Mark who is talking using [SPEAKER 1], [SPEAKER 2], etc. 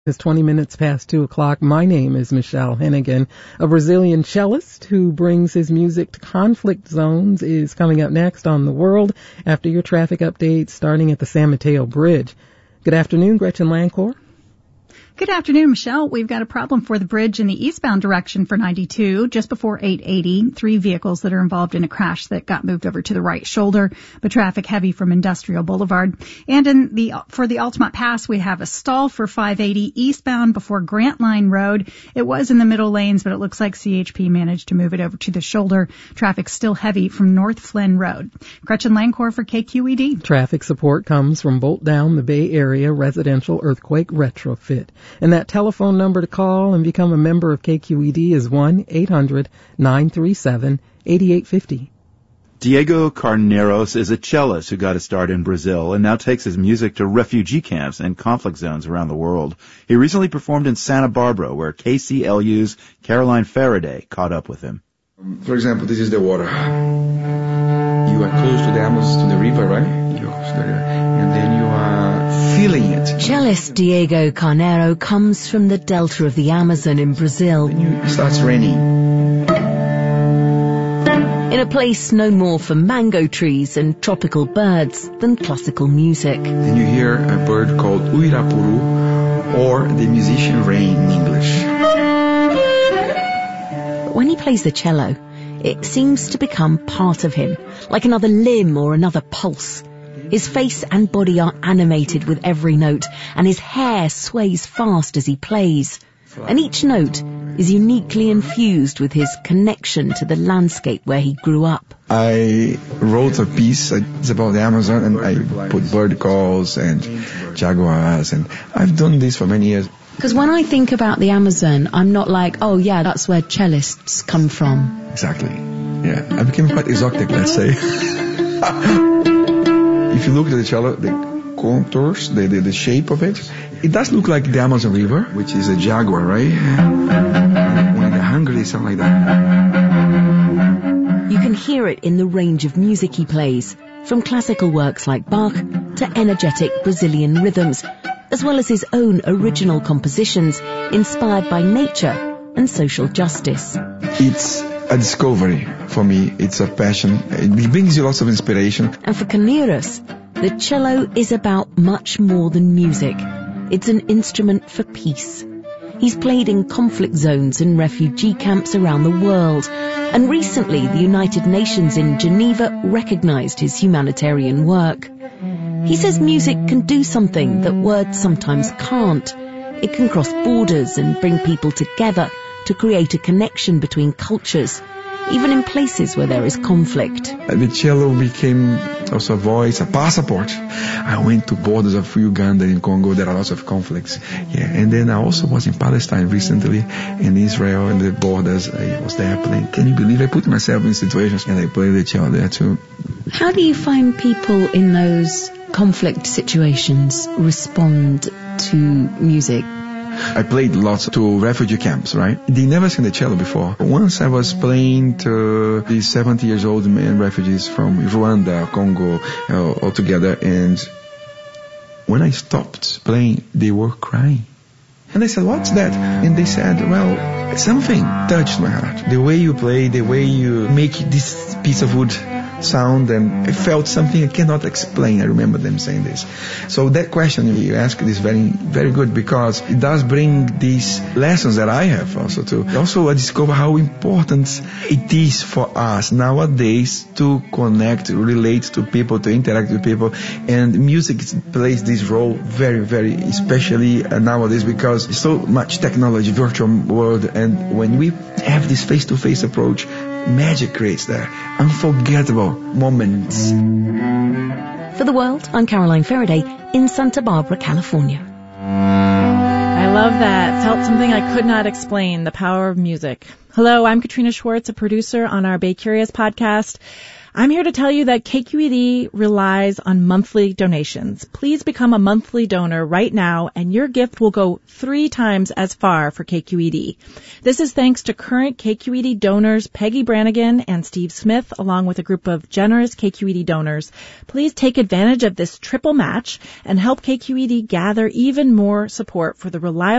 [SPEAKER 1] It's 20 minutes past 2 o'clock. My name is Michelle Hennigan. A Brazilian cellist who brings his music to conflict zones is coming up next on The World after your traffic update starting at the San Mateo Bridge. Good afternoon, Gretchen Lancor.
[SPEAKER 2] Good afternoon, Michelle. We've got a problem for the bridge in the eastbound direction for 92 just before 880. 3 vehicles that are involved in a crash that got moved over to the right shoulder, but traffic heavy from Industrial Boulevard. And for the Altamont Pass, we have a stall for 580 eastbound before Grant Line Road. It was in the middle lanes, but it looks like CHP managed to move it over to the shoulder. Traffic still heavy from North Flynn Road. Gretchen Lancor for KQED.
[SPEAKER 1] Traffic support comes from Bolt Down, the Bay Area Residential Earthquake Retrofit. And that telephone number to call and become a member of KQED is 1-800-937-8850.
[SPEAKER 3] Diego Carneiros is a cellist who got a start in Brazil and now takes his music to refugee camps and conflict zones around the world. He recently performed in Santa Barbara, where KCLU's Caroline Faraday caught up with him.
[SPEAKER 4] For example, this is the water. You are close to the Amazon, to the river, right? You're close to the river. And then you are feeling it.
[SPEAKER 5] Cellist Diego Carneiro comes from the delta of the Amazon in Brazil.
[SPEAKER 4] Then it starts raining.
[SPEAKER 5] In a place known more for mango trees and tropical birds than classical music.
[SPEAKER 4] Then you hear a bird called Uirapuru, or the musician rain in English.
[SPEAKER 5] But when he plays the cello, it seems to become part of him, like another limb or another pulse. His face and body are animated with every note, and his hair sways fast as he plays. And each note is uniquely infused with his connection to the landscape where he grew up.
[SPEAKER 4] I wrote a piece, it's about the Amazon, and I put bird calls and jaguars, and I've done this for many years.
[SPEAKER 5] Because when I think about the Amazon, I'm not like, oh yeah, that's where cellists come from.
[SPEAKER 4] Exactly. Yeah, I became quite exotic, let's say. If you look at the cello, the contours, the shape of it, it does look like the Amazon River, which is a jaguar, right? When they're hungry, they sound like that.
[SPEAKER 5] You can hear it in the range of music he plays, from classical works like Bach to energetic Brazilian rhythms, as well as his own original compositions inspired by nature and social justice.
[SPEAKER 4] It's a discovery for me. It's a passion. It brings you lots of inspiration.
[SPEAKER 5] And for Carneiros, the cello is about much more than music. It's an instrument for peace. He's played in conflict zones and refugee camps around the world. And recently, the United Nations in Geneva recognized his humanitarian work. He says music can do something that words sometimes can't. It can cross borders and bring people together to create a connection between cultures, even in places where there is conflict.
[SPEAKER 4] The cello became also a voice, a passport. I went to borders of Uganda and Congo. There are lots of conflicts. Yeah, and then I also was in Palestine recently, in Israel, and the borders. I was there playing. Can you believe I put myself in situations and I played the cello there too?
[SPEAKER 5] How do you find people in those conflict situations respond to music?
[SPEAKER 4] I played lots to refugee camps, right? They never seen the cello before. Once I was playing to these 70 years old men, refugees from Rwanda, Congo, all together, and when I stopped playing, they were crying. And I said, what's that? And they said, well, something touched my heart. The way you play, the way you make this piece of wood sound, and I felt something I cannot explain. I remember them saying this. So that question you asked is very, very good, because it does bring these lessons that I have also too. Also, I discover how important it is for us nowadays to connect, relate to people, to interact with people, and music plays this role very, very, especially nowadays, because so much technology, virtual world, and when we have this face-to-face approach, magic creates there. Unforgettable moments.
[SPEAKER 5] For The World, I'm Caroline Faraday in Santa Barbara, California.
[SPEAKER 6] I love that. Felt something I could not explain, the power of music. Hello, I'm Katrina Schwartz, a producer on our Bay Curious podcast. I'm here to tell you that KQED relies on monthly donations. Please become a monthly donor right now, and your gift will go 3 times as far for KQED. This is thanks to current KQED donors Peggy Brannigan and Steve Smith, along with a group of generous KQED donors. Please take advantage of this triple match and help KQED gather even more support for the reliable